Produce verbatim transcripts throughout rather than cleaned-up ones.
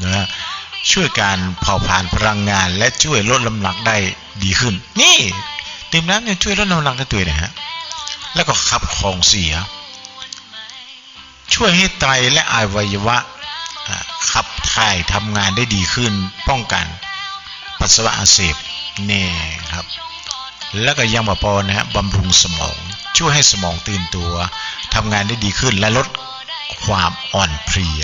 นะช่วยการเผาผลาญพลังงานและช่วยลดน้ำหนักได้ดีขึ้นนี่ดื่มน้ำเนี่ยช่วยลดน้ำหนักได้ตัวนะฮะแล้วก็ขับของเสียช่วยให้ไตและอวัยวะขับถ่ายทำงานได้ดีขึ้นป้องกันปัสสาวะอักเสบนี่ครับแล้วก็ยังบ่พอนะฮะบำรุงสมองช่วยให้สมองตื่นตัวทำงานได้ดีขึ้นและลดความอ่อนเพลีย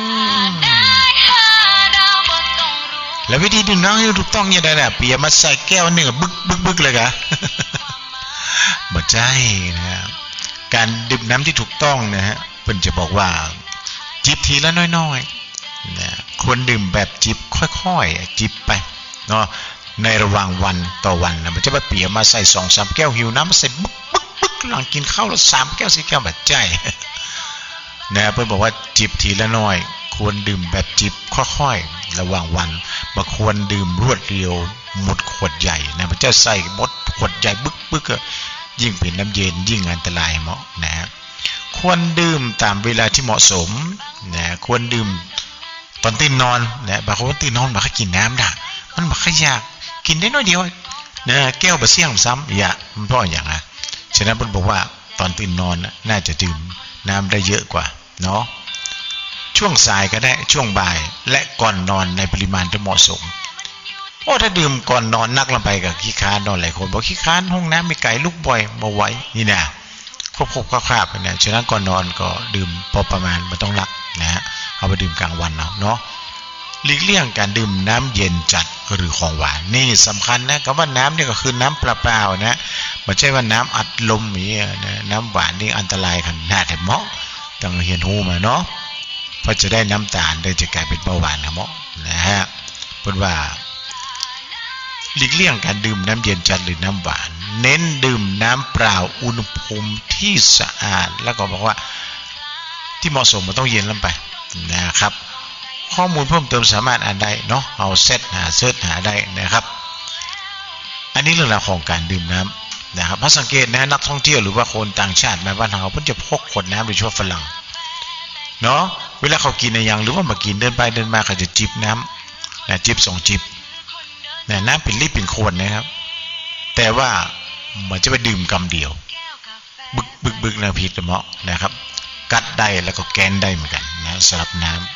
แล้ววิธีดื่มน้ำให้ถูกต้องยังไงล่ะเปียมาใส่แก้วหนึ่งบึกบึกบึกเลยกะบ่ใช่นะการดื่มน้ำที่ถูกต้องนะฮะเพิ่นจะบอกว่าจิบทีละน้อยๆนะควรดื่มแบบจิบค่อยๆจิบไปเนาะในระหว่างวันต่อวันนะมันจะมาเปียมาใส่ สองสาม แก้วหิวน้ำมาใส่บึกบึกบึกหลังกินข้าวแล้วสามแก้วสี่แก้วแบบใจนะเพิ่นบอกว่าจิบทีละน้อยควรดื่มแบบจิบค่อยๆระหว่างวันบ่ควรดื่มรวดเร็วหมดขวดใหญ่นะมันจะใส่หมดขวดใหญ่บึกบึกยิ่งเป็นน้ำเย็นยิ่งอันตรายเหมาะนะควรดื่มตามเวลาที่เหมาะสมนะควรดื่มตอนตื่นนอนนะบางคนตื่นนอนบ่ค่อยกินน้ำด่ะมันบ่ค่อยอยากกินได้น้อยเดียวนะแก้วบ่เสี่ยงซ้ำอย่ามันเพราะอย่างอ่ะฉะนั้นเพิ่นบอกว่าตอนตื่นนอนน่าจะดื่มน้ำได้เยอะกว่าเนาะช่วงสายก็ได้ช่วงบ่ายและก่อนนอนในปริมาณที่เหมาะสมโอ้ถ้าดื่มก่อนนอนนักลงไปกับขี้ค้านนอนหลายคนบอกขี้ค้านห้องน้ำมีไก่ลุกบ่อยมาไว้นี่นะควบๆคาบๆนะฉะนั้นก่อนนอนก็ดื่มพอประมาณไม่ต้องรักนะฮะเอาไปดื่มกลางวันเอาเนาะหลีกเลี่ยงการดื่มน้ำเย็นจัดหรือของหวานนี่สำคัญนะคำว่าน้ำนี่ก็คือน้ำเปล่าๆนะไม่ใช่ว่าน้ำอัดลมอย่างนี้นะน้ำหวานนี่อันตรายขนาดแต่เหมาะต้องเห็นหูมาเนาะเพราะจะได้น้ำตาลได้จะกลายเป็นเบาหวานนะเหมาะนะฮะพูดว่าหลีกเลี่ยงการดื่มน้ำเย็นจัดหรือน้ำหวานเน้นดื่มน้ำเปล่าอุณหภูมิที่สะอาดแล้วก็บอกว่าที่เหมาะสมมันต้องเย็นลงไปนะครับข้อมูลเพิ่มเติมสามารถอ่านได้เนาะเอาเซตหาเซิร์ชหาได้นะครับอันนี้เรื่องราวของการดื่มน้ำนะครับถ้าสังเกตนะนักท่องเที่ยวหรือว่าคนต่างชาติมาบ้านเราเพิ่นจะพกขวดน้ำโดยเฉพาะฝรั่งเนาะเวลาเขากินอะไรอย่างหรือว่ามากินเดินไปเดินมาเขาจะจิบน้ำนะจิบสองจิบนะน้ำเป็นลิตรเป็นขวดนะครับแต่ว่ามันจะไปดื่มกำเดียวบึกบึกบึกนะผิดเหมาะนะครับกัดได้แล้วก็แกนได้เหมือนกันนะสำหรับน้ำ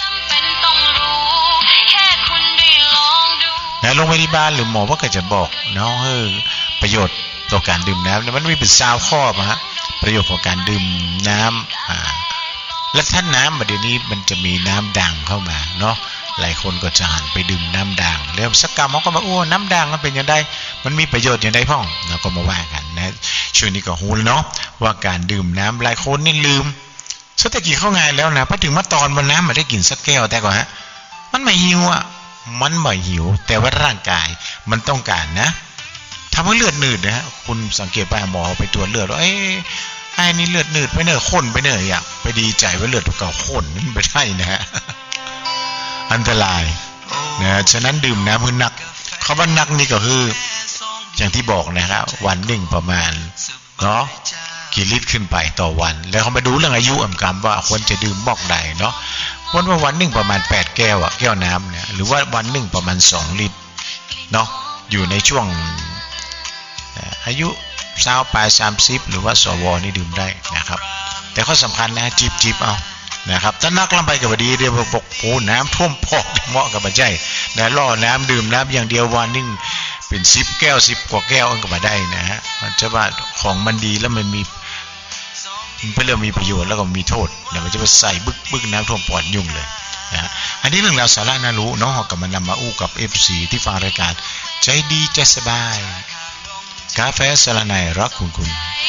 นะโรงพยาบาลหรือหมอว่าก็จะบอกเนาะเออประโยชน์ต่อการดื่มน้ำมันมีเป็นซาวข้อมาฮะประโยชน์ของการดื่มน้ำอ่าและท่านน้ำเดี๋ยวนี้มันจะมีน้ำด่างเข้ามาเนาะหลายคนก็จะหันไปดื่มน้ำด่างเริ่มสักกรรมเขาก็มาโอ้น้ำด่างมันเป็นยังไงมันมีประโยชน์อย่างไรพ่องเราก็มาว่ากันนะช่วงนี้ก็ฮู้แล้วเนาะว่าการดื่มน้ำหลายคนนี่ลืมสุดท้ายกี่เข้าไงแล้วนะพอถึงมาตอนวันน้ำมาได้กินสักแก้วแต่ก่อนฮะมันไม่หิวอ่ะมันไม่หิวแต่ว่าร่างกายมันต้องการนะทำให้เลือดหนืดนะฮะคุณสังเกตไปหมอไปตรวจเลือดว่าเอ้ไอ้นี่เลือดหนืดไปเนอะข้นไปเนอะอยากไปดีใจว่าเลือดเก่าข้นไม่ใช่นะฮะอันตรายนะฉะนั้นดื่มน้ำให้หนักคำว่าหนักนี่ก็คืออย่างที่บอกนะครับวันหนึ่งประมาณเนาะกี่ลิตรขึ้นไปต่อวันแล้วเขามาดูเรื่องอายุอ่ำกรรมว่าควรจะดื่มบอกใดเนาะวันว่าวันหนึ่งประมาณแปดแก้วอะแก้วน้ำเนี่ยหรือว่าวันหนึ่งประมาณสองลิตรเนาะอยู่ในช่วงอายุสาวปลายสามสิบหรือว่าสวนี่ดื่มได้นะครับแต่ข้อสำคัญนะจิบจิบเอานะครับถ้านักลำไปกับดีเดี๋ยวบอกโอ้น้ำท่วมพอกเหมาะกับปัจจัยนะล่อน้ำดื่มน้ำอย่างเดียววันหนึ่งเป็นสิบแก้วสิบกว่าแก้วก็มาได้นะฮะมันจะว่าของมันดีแล้วมันมีมันเป็นเรื่องมีประโยชน์แล้วก็มีโทษเดี๋ยวมันจะไปใส่บึกบึกน้ำท่วมปอดยุ่งเลยนะอันนี้เรื่องราวสาระน่ารู้เนาะกับมันนำมาอู้กับ เอฟ ซี ที่ฟังรายการใจดีใจสบายกาแฟสละในรักคุณคุณ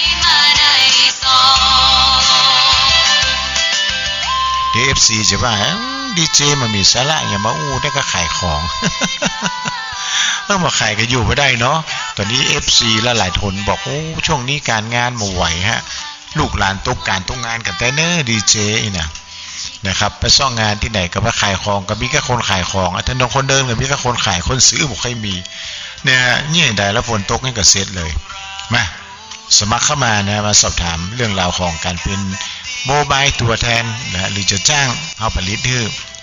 เอฟ ซี จะว่าดีเจมันมีสาระอย่ามาอู้ได้ก็ขายของเออมาขายก็อยู่ไม่ได้เนาะตอนนี้ เอฟ ซี และหลายทนบอกโอ้ช่วงนี้การงานมาไหวฮะลูกหลานตกการตกงานกันแต่เนอดีเจนะนะครับไปซ่องงานที่ไหนก็มาขายของก็มีแค่คนขายของอ่ะถ้าน้องคนเดินก็มีแค่คนขายคนซื้อบ่ค่อยมีเนี่ยนี่ใดแล้วฝนตกนี่ก็เสร็จเลยมาสมัครเข้ามานะมาสอบถามเรื่องราวของการเป็นโมบายตัวแทนนะหรือจะจ้างเอาผลิตที่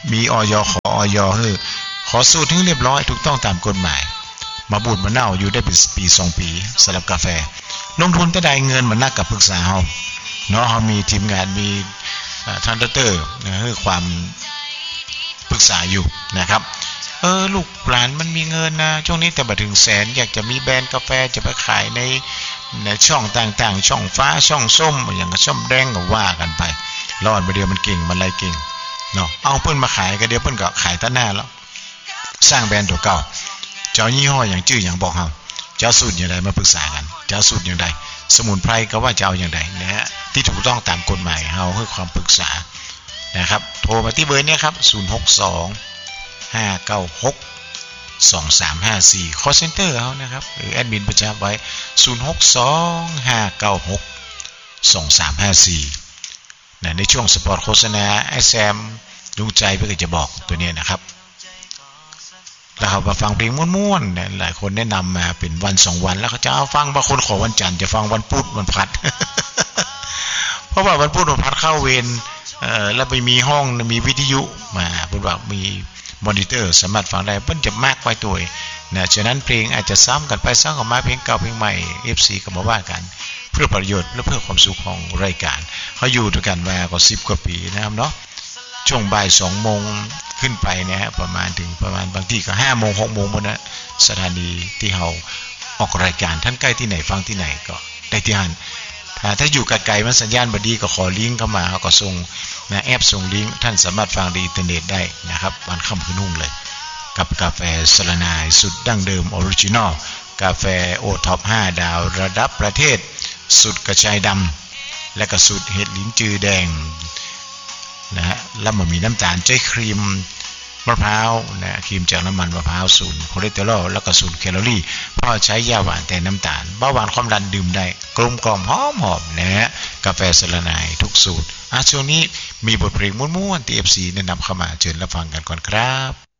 มีอย.ขออย.เฮ้อขอสูตรให้เรียบร้อยถูกต้องตามกฎหมายมาบูดมะนาวอยู่ได้เป็นปีสองปีสำหรับกาแฟลงทุนแต่ได้เงินมันนักกับปรึกษาเฮาเนาะเฮามีทีมงานมีท่านดรนะคือความปรึกษาอยู่นะครับเออลูกหลานมันมีเงินนะช่วงนี้แต่บัดถึงแสนอยากจะมีแบรนด์กาแฟจะไปขายในในช่องต่างๆช่องฟ้าช่องส้มอย่างกับช่องแดงก็ว่ากันไปรอดมาเดียวมันเก่งมันไรเก่งเนาะเอาเพิ่นมาขายก็เดี๋ยวเพิ่นก็ขายตั้งหน้าแล้วสร้างแบรนด์ตัวเก่าเจ้ายี่ห้ออย่างชื่ออย่างบอกเฮาเจ้าสูตรอย่างไรมาปรึกษากันเจ้าสูตรอย่างไรสมุนไพรก็ว่าจะเอาอย่างไรนะฮะที่ถูกต้องตามกฎหมายเฮาให้ความปรึกษานะครับโทรมาที่เบอร์นี้ครับศูนย์ หก สอง ห้า เก้า หก สอง สาม ห้า สี่ call center เฮานะครับหรือแอดมินประจำไว้ศูนย์ หก สอง ห้า เก้า หก สอง สาม ห้า สี่นะในช่วงสปอตโฆษณาไอ้แซมลุงใจเพื่อจะบอกตัวนี้นะครับแล้วเขามาฟังเพลงม่วนๆหลายคนแนะนำมาเป็นวันสองวันแล้วเขาจะเอาฟังบางคนขอวันจันทร์จะฟังวันพุธวันพัด เพราะว่าวันพุธวันพัดเข้าเวรเอ่อแล้วไปมีห้องมีวิทยุมาเพิ่นว่ามีมอนิเตอร์สามารถฟังได้เพิ่นจะมากไว้ตัวนะฉะนั้นเพลงอาจจะซ้ำกันไปซ้ำกันมาเพลงเก่าเพลงใหม่ เอฟ ซี ก็มาว่ากันเพื่อประโยชน์และเพื่อความสุขของรายการเขาอยู่ด้วยกันมาก็สิบกว่าปีนะครับเนาะช่วงบ่ายสองโมงขึ้นไปเนี่ยฮะประมาณถึงประมาณบางทีก็ห้าโมงหกโมงหมดนะสถานีที่เราออกรายการท่านใกล้ที่ไหนฟังที่ไหนก็ได้ที่นั่นถ้าถ้าอยู่ไกลๆมันสัญญาณบ่ดีก็ขอลิงก์เข้ามาเขาก็ส่งนะแอปส่งลิงก์ท่านสามารถฟังในอินเทอร์เน็ตได้นะครับวันค่ำคืนนุ่งเลยกับกาแฟสลานายสุดดั้งเดิมออริจินอลกาแฟโอท็อปห้าดาวระดับประเทศสุดกระชายดำและก็สุดเห็ดลิ้นจือแดงนะฮะแล้วมันมีน้ำตาลใจครีมมะพร้าวนะครีมจากน้ำมันมะพร้าวศูนย์คอเลสเตอรอลแล้วก็ศูนย์แคลอรี่เพราะใช้ยาหวานแต่น้ำตาลเบาหวานความดันดื่มได้กลมกล่อมหอมหอมนะฮะกาแฟสลานายทุกสูตรอ่ะช่วงนี้มีบทเพลงม่วนๆที่ เอฟ ซี แนะนำเข้ามาเชิญรับฟังกันก่อนครับ